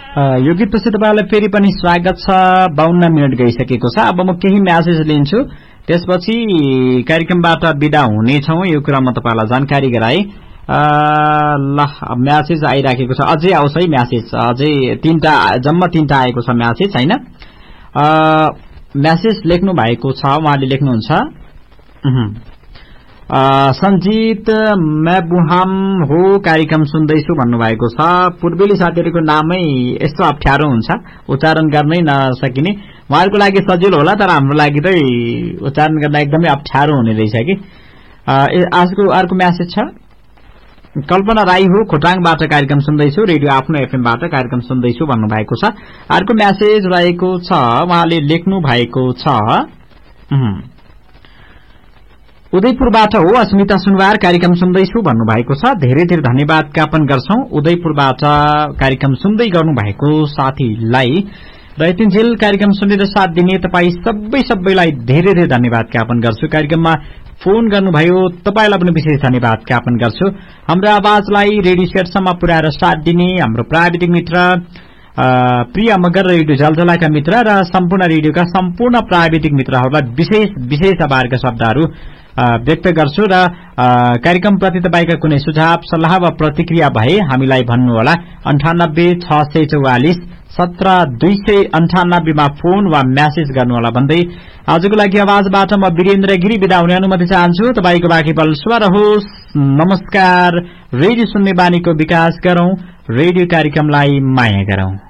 यो गीतपछि तपाईहरुलाई फेरि पनि स्वागत छ। 52 मिनेट गइसकेको छ। अब म केही म्यासेज लिन्छु, त्यसपछि कार्यक्रमबाट बिदा हुनेछौं। यो कुरा म तपाईहरुलाई जानकारी गराए। ल म्यासेज आइराखेको छ, अझै आउँछ है म्यासेज, अझै जम्मा 3टा आएको छ म्यासेज हैन। म्यासेज लेख्नु भएको छ, उहाँले लेख्नुहुन्छ सञ्जित मैबुहाम हो, कार्यक्रम सुन्दैछु भन्नुभएको छ। पूर्वेली साथीहरुको नामै यस्तो अप्ठ्यारो हुन्छ, उच्चारण गर्नै नसकिने। उहाँहरुको लागि सजिलो होला, तर हाम्रो लागि चाहिँ उच्चारण गर्न एकदमै अप्ठ्यारो हुने रहेछ कि। आजको अर्को म्यासेज छ, कल्पना राई हो, खोटाङबाट कार्यक्रम सुन्दैछु, रेडियो आफ्नो एफएमबाट कार्यक्रम सुन्दैछु भन्नुभएको छ। अर्को म्यासेज रहेको छ, उहाँले लेख्नु भएको छ उदयपुरबाट हो, अस्मिता सुनवार, कार्यक्रम सुन्दैछु भन्नुभएको छ। धेरै धेरै धन्यवाद ज्ञापन गर्छौं उदयपुरबाट कार्यक्रम सुन्दै गर्नु भएको साथीलाई। र यतिन्जेल कार्यक्रम सुनेर साथ दिने तपाई सबैलाई धेरै धेरै धन्यवाद ज्ञापन गर्छु। कार्यक्रममा फोन गर्नुभयो तपाईलाई पनि विशेष धन्यवाद ज्ञापन गर्छु। हाम्रो आवाजलाई रेडियो सेटसम्म पुर्याएर साथ दिने हाम्रो प्राविधिक मित्र प्रिया मगर, रेडियो जलजलाका मित्र र सम्पूर्ण रेडियोका सम्पूर्ण प्राविधिक मित्रहरूलाई विशेष आभारका शब्दहरू व्यक्त गर्छु। र कार्यक्रम प्रति तपाईका कुनै सुझाव सल्लाह वा प्रतिक्रिया भए हामीलाई भन्नुहोला। 98 644 17 298 मा फोन वा म्यासेज गर्नुहोला भन्दै आजको लागि आवाजबाट म वीरेन्द्र गिरी बिदा हुने अनुमति चाहन्छु। तपाईको बाँकी पल शुभ रहोस्। नमस्कार। रेडियो सुन्ने बानीको विकास गरौं, रेडियो कार्यक्रमलाई माया गरौं।